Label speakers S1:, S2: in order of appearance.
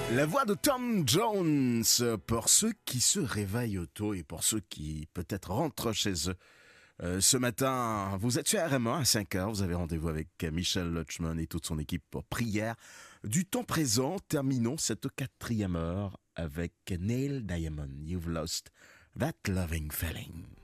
S1: La voix de Tom Jones pour ceux qui se réveillent tôt et pour ceux qui peut-être rentrent chez eux. Ce matin, vous êtes sur RMA à 5h, vous avez rendez-vous avec Michel Lutchman et toute son équipe pour prière du temps présent. Terminons cette 4e heure avec Neil Diamond. You've lost that loving feeling.